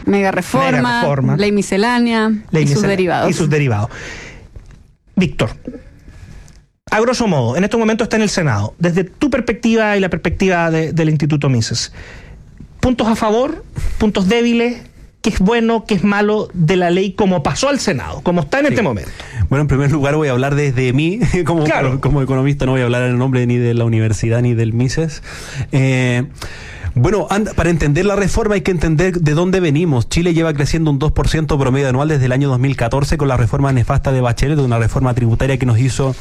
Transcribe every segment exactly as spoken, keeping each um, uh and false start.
Mega reforma, Mega reforma. ley miscelánea Ley y sus miscelánea derivados. Y sus derivados. Víctor, a grosso modo, en estos momentos está en el Senado. Desde tu perspectiva y la perspectiva de, del Instituto Mises, puntos a favor, puntos débiles, qué es bueno, qué es malo de la ley como pasó al Senado, como está en sí. este momento. Bueno, en primer lugar voy a hablar desde mí, como, claro. como economista, no voy a hablar en el nombre ni de la universidad ni del Mises. Eh, Bueno, anda, para entender la reforma hay que entender de dónde venimos. Chile lleva creciendo un dos por ciento promedio anual desde el año dos mil catorce con la reforma nefasta de Bachelet, una reforma tributaria que nos hizo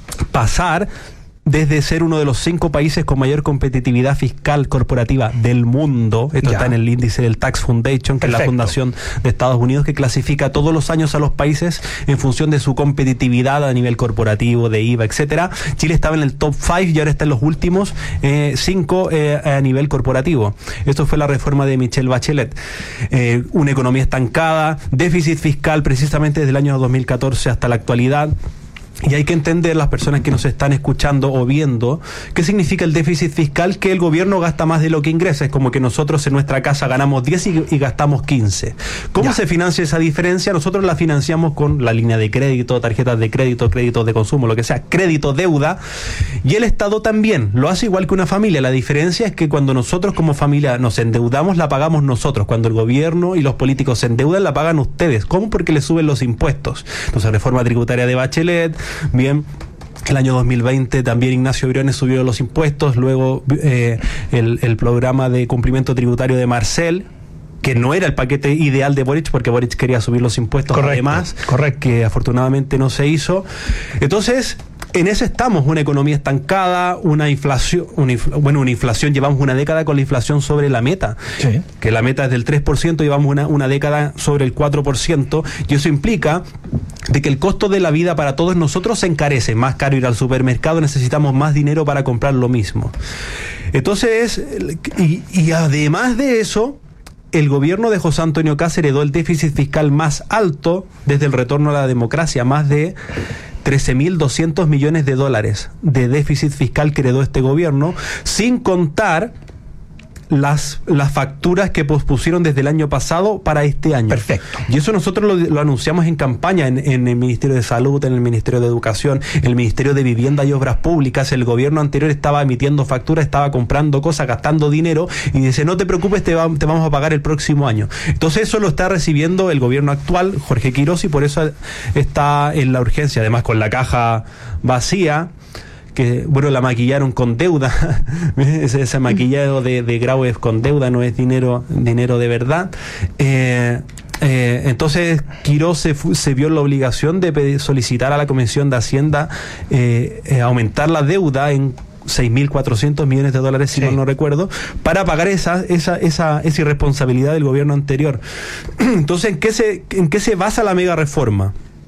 pasar desde ser uno de los cinco países con mayor competitividad fiscal corporativa del mundo. Esto ya. está en el índice del Tax Foundation, que Perfecto. es la fundación de Estados Unidos que clasifica todos los años a los países en función de su competitividad a nivel corporativo, de I V A, etcétera. Chile estaba en el top cinco y ahora está en los últimos eh, cinco eh, a nivel corporativo. Esto fue la reforma de Michelle Bachelet. Eh, una economía estancada, déficit fiscal precisamente desde el año dos mil catorce hasta la actualidad. Y hay que entender, las personas que nos están escuchando o viendo, qué significa el déficit fiscal, que el gobierno gasta más de lo que ingresa. Es como que nosotros en nuestra casa ganamos diez y, y gastamos quince. ¿Cómo ya. se financia esa diferencia? Nosotros la financiamos con la línea de crédito, tarjetas de crédito, créditos de consumo, lo que sea, crédito, deuda. Y el Estado también lo hace igual que una familia. La diferencia es que cuando nosotros como familia nos endeudamos, la pagamos nosotros. Cuando el gobierno y los políticos se endeudan, la pagan ustedes. ¿Cómo? Porque les suben los impuestos. Entonces, reforma tributaria de Bachelet. Bien, el año dos mil veinte también Ignacio Briones subió los impuestos, luego eh, el, el programa de cumplimiento tributario de Marcel, que no era el paquete ideal de Boric, porque Boric quería subir los impuestos correcto, además, correcto. que afortunadamente no se hizo. Entonces, en eso estamos, una economía estancada, una inflación, una infl- bueno, una inflación, llevamos una década con la inflación sobre la meta, sí. que la meta es del tres por ciento, llevamos una, una década sobre el cuatro por ciento, y eso implica de que el costo de la vida para todos nosotros se encarece, más caro ir al supermercado, necesitamos más dinero para comprar lo mismo. Entonces, y, y además de eso, el gobierno de José Antonio Kast heredó el déficit fiscal más alto desde el retorno a la democracia, más de trece mil doscientos millones de dólares de déficit fiscal que heredó este gobierno, sin contar las, las facturas que pospusieron desde el año pasado para este año. Perfecto. Y eso nosotros lo, lo anunciamos en campaña en, en el Ministerio de Salud, en el Ministerio de Educación, en el Ministerio de Vivienda y Obras Públicas. El gobierno anterior estaba emitiendo facturas, estaba comprando cosas, gastando dinero, y dice, no te preocupes, te, va, te vamos a pagar el próximo año. Entonces eso lo está recibiendo el gobierno actual, Jorge Quirós, y por eso está en la urgencia, además con la caja vacía, que, bueno, la maquillaron con deuda. ese, ese maquillado de, de Grau es con deuda, no es dinero, dinero de verdad. Eh, eh, entonces Quirós se, se vio en la obligación de pedir, solicitar a la Comisión de Hacienda eh, eh, aumentar la deuda en seis mil cuatrocientos millones de dólares, si sí. mal no recuerdo, para pagar esa, esa, esa, esa irresponsabilidad del gobierno anterior. Entonces, ¿en qué se, en qué se basa la mega reforma?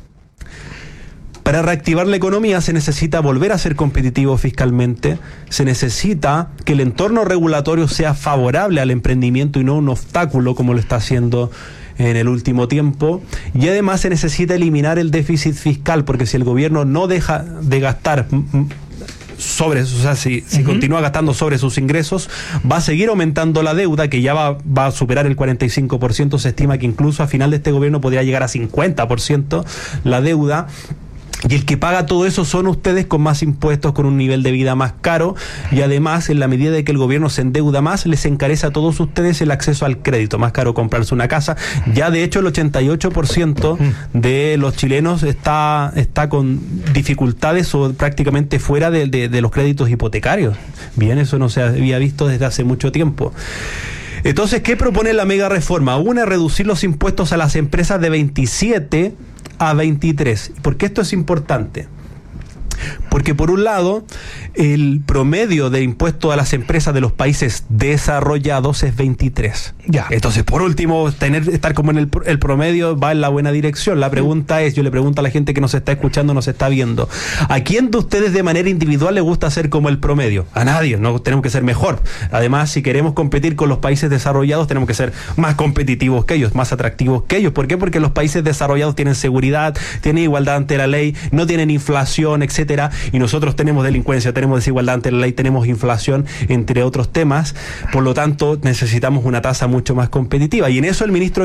Para reactivar la economía se necesita volver a ser competitivo fiscalmente, se necesita que el entorno regulatorio sea favorable al emprendimiento y no un obstáculo como lo está haciendo en el último tiempo, y además se necesita eliminar el déficit fiscal, porque si el gobierno no deja de gastar sobre, o sea, si, si uh-huh. continúa gastando sobre sus ingresos, va a seguir aumentando la deuda, que ya va, va a superar el cuarenta y cinco por ciento, se estima que incluso a final de este gobierno podría llegar a cincuenta por ciento la deuda. Y el que paga todo eso son ustedes, con más impuestos, con un nivel de vida más caro, y además, en la medida de que el gobierno se endeuda más, les encarece a todos ustedes el acceso al crédito. Más caro comprarse una casa. Ya de hecho el ochenta y ocho por ciento de los chilenos está, está con dificultades o prácticamente fuera de, de, de los créditos hipotecarios. Bien, eso no se había visto desde hace mucho tiempo. Entonces, ¿qué propone la mega reforma? Una, reducir los impuestos a las empresas de veintisiete a veintitrés. ¿Por qué esto es importante? Porque por un lado, el promedio de impuesto a las empresas de los países desarrollados es veintitrés. Ya. Entonces, por último, tener estar como en el, el promedio va en la buena dirección. La pregunta es, yo le pregunto a la gente que nos está escuchando, nos está viendo, ¿a quién de ustedes de manera individual le gusta ser como el promedio? A nadie, no tenemos que ser mejor. Además, si queremos competir con los países desarrollados, tenemos que ser más competitivos que ellos, más atractivos que ellos. ¿Por qué? Porque los países desarrollados tienen seguridad, tienen igualdad ante la ley, no tienen inflación, etcétera, y nosotros tenemos delincuencia, tenemos desigualdad ante la ley, tenemos inflación, entre otros temas. Por lo tanto, necesitamos una tasa mucho más competitiva, y en eso el ministro